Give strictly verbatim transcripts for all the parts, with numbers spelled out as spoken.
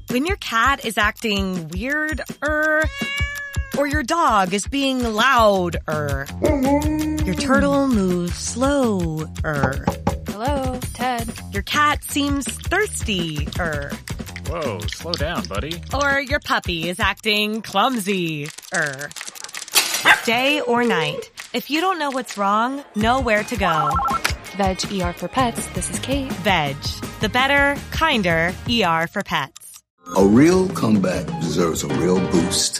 When your cat is acting weird-er, or your dog is being loud-er, your turtle moves slow-er. Hello, Ted. Your cat seems thirsty-er. Whoa, slow down, buddy. Or your puppy is acting clumsy-er. Day or night, if you don't know what's wrong, know where to go. Veg E R for Pets. This is Kate. Veg, the better, kinder E R for pets. A real comeback deserves a real boost.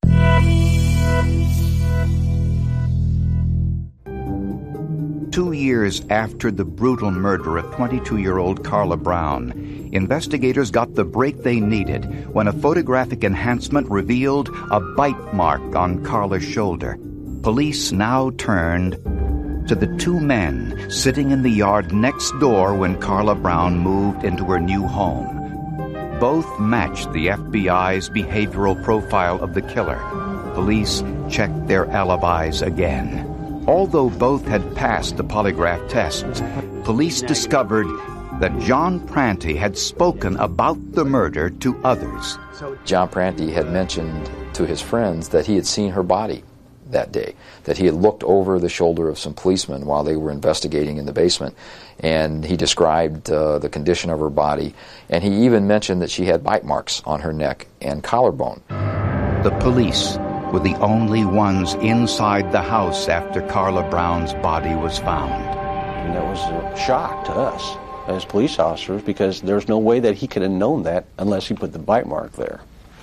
Two years after the brutal murder of twenty-two-year-old Carla Brown, investigators got the break they needed when a photographic enhancement revealed a bite mark on Carla's shoulder. Police now turned to the two men sitting in the yard next door when Carla Brown moved into her new home. Both matched the F B I's behavioral profile of the killer. Police checked their alibis again. Although both had passed the polygraph tests, police discovered that John Prante had spoken about the murder to others. John Prante had mentioned to his friends that he had seen her body that day, that he had looked over the shoulder of some policemen while they were investigating in the basement, and he described uh, the condition of her body, and he even mentioned that she had bite marks on her neck and collarbone. The police were the only ones inside the house after Carla Brown's body was found. And that was a shock to us as police officers, because there's no way that he could have known that unless he put the bite mark there.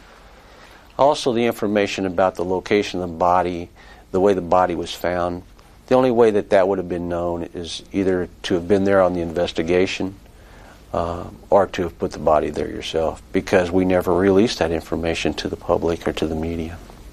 Also, the information about the location of the body, the way the body was found, the only way that that would have been known is either to have been there on the investigation uh, or to have put the body there yourself, because we never released that information to the public or to the media.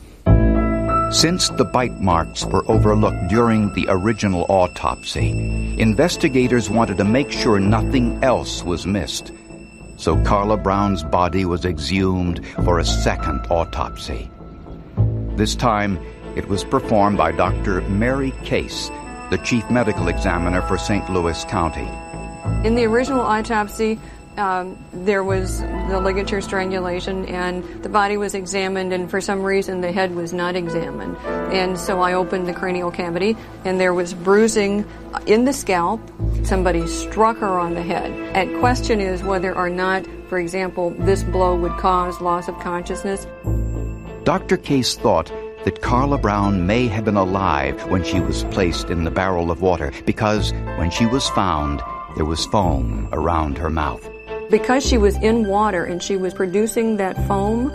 Since the bite marks were overlooked during the original autopsy, investigators wanted to make sure nothing else was missed. So Carla Brown's body was exhumed for a second autopsy. This time, it was performed by Doctor Mary Case, the chief medical examiner for Saint Louis County. In the original autopsy, um, there was the ligature strangulation, and the body was examined, and for some reason the head was not examined. And so I opened the cranial cavity, and there was bruising in the scalp. Somebody struck her on the head. And question is whether or not, for example, this blow would cause loss of consciousness. Doctor Case thought that Carla Brown may have been alive when she was placed in the barrel of water, because when she was found, there was foam around her mouth. Because she was in water and she was producing that foam,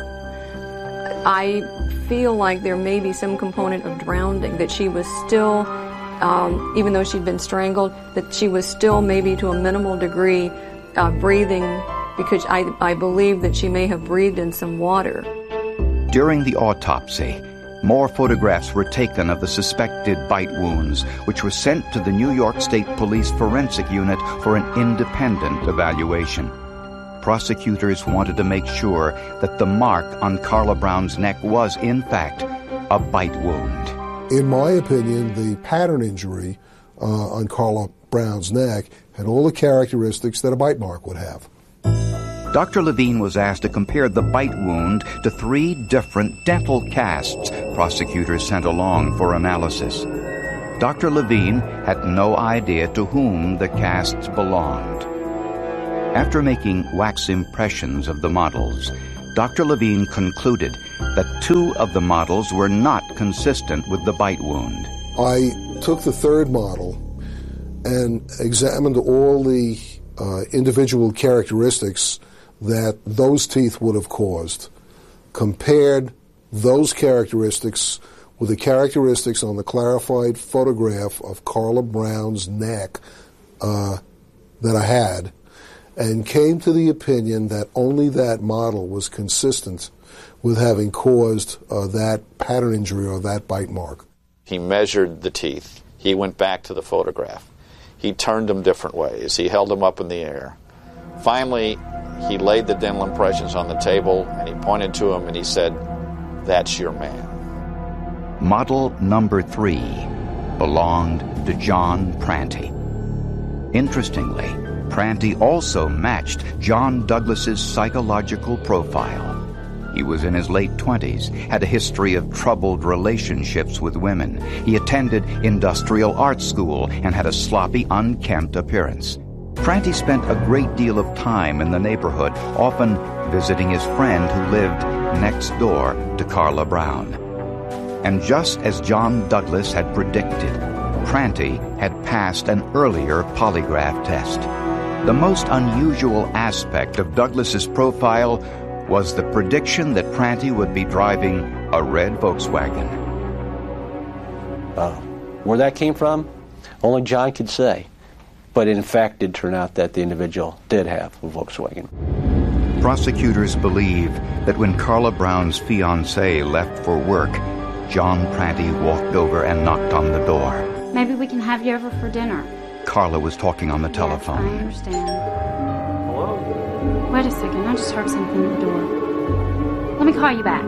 I feel like there may be some component of drowning, that she was still, um, even though she'd been strangled, that she was still maybe to a minimal degree uh, breathing, because I, I believe that she may have breathed in some water. During the autopsy, more photographs were taken of the suspected bite wounds, which were sent to the New York State Police Forensic Unit for an independent evaluation. Prosecutors wanted to make sure that the mark on Carla Brown's neck was, in fact, a bite wound. In my opinion, the pattern injury uh, on Carla Brown's neck had all the characteristics that a bite mark would have. Doctor Levine was asked to compare the bite wound to three different dental casts prosecutors sent along for analysis. Doctor Levine had no idea to whom the casts belonged. After making wax impressions of the models, Doctor Levine concluded that two of the models were not consistent with the bite wound. I took the third model and examined all the uh, individual characteristics that those teeth would have caused, compared those characteristics with the characteristics on the clarified photograph of Carla Brown's neck uh, that I had, and came to the opinion that only that model was consistent with having caused uh, that pattern injury or that bite mark. He measured the teeth. He went back to the photograph. He turned them different ways. He held them up in the air. Finally, he laid the dental impressions on the table, and he pointed to them and he said, "That's your man." Model number three belonged to John Prante. Interestingly, Prantty also matched John Douglas's psychological profile. He was in his late twenties, had a history of troubled relationships with women. He attended industrial art school and had a sloppy, unkempt appearance. Prantty spent a great deal of time in the neighborhood, often visiting his friend who lived next door to Carla Brown. And just as John Douglas had predicted, Prantty had passed an earlier polygraph test. The most unusual aspect of Douglas's profile was the prediction that Prantty would be driving a red Volkswagen. Uh, where that came from, only John could say. But it in fact did turn out that the individual did have a Volkswagen. Prosecutors believe that when Carla Brown's fiancé left for work, John Prantty walked over and knocked on the door. Maybe we can have you over for dinner. Carla was talking on the telephone. Yes, I understand. Hello? Wait a second, I just heard something at the door. Let me call you back.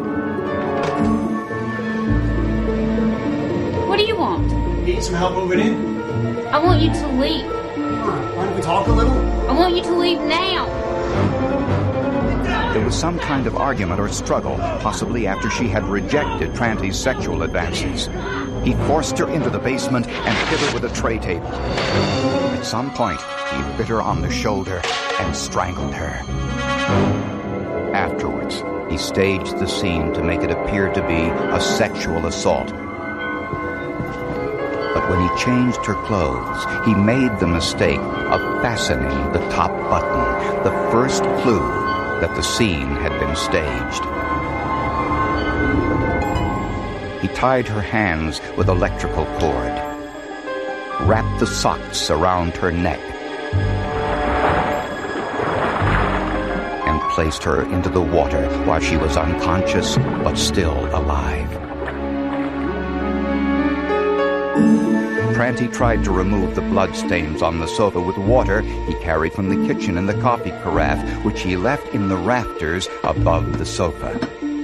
What do you want? Need some help moving in? I want you to leave. Why don't we talk a little? I want you to leave now. There was some kind of argument or struggle, possibly after she had rejected Prantty's sexual advances. He forced her into the basement and hit her with a tray table. At some point, he bit her on the shoulder and strangled her. Afterwards, he staged the scene to make it appear to be a sexual assault. But when he changed her clothes, he made the mistake of fastening the top button, the first clue that the scene had been staged. He tied her hands with electrical cord, wrapped the socks around her neck, and placed her into the water while she was unconscious but still alive. Prantty tried to remove the bloodstains on the sofa with water he carried from the kitchen and the coffee carafe, which he left in the rafters above the sofa.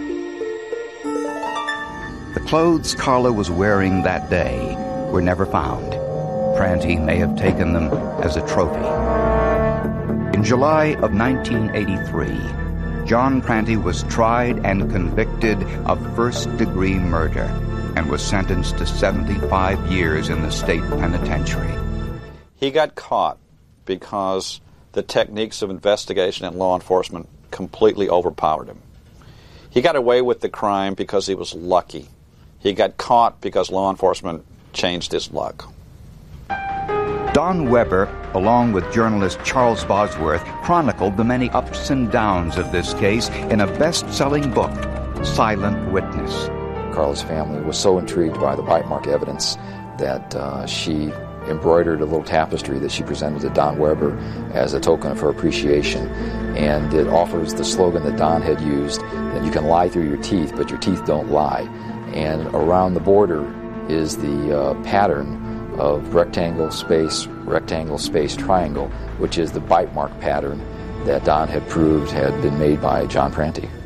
The clothes Carla was wearing that day were never found. Prantty may have taken them as a trophy. In July of nineteen eighty-three, John Prantty was tried and convicted of first-degree murder and was sentenced to seventy-five years in the state penitentiary. He got caught because the techniques of investigation and law enforcement completely overpowered him. He got away with the crime because he was lucky. He got caught because law enforcement changed his luck. Don Weber, along with journalist Charles Bosworth, chronicled the many ups and downs of this case in a best-selling book, Silent Witness. Carla's family was so intrigued by the bite mark evidence that uh, she embroidered a little tapestry that she presented to Don Weber as a token of her appreciation. And it offers the slogan that Don had used, that you can lie through your teeth, but your teeth don't lie. And around the border is the uh, pattern of rectangle, space, rectangle, space, triangle, which is the bite mark pattern that Don had proved had been made by John Prantty.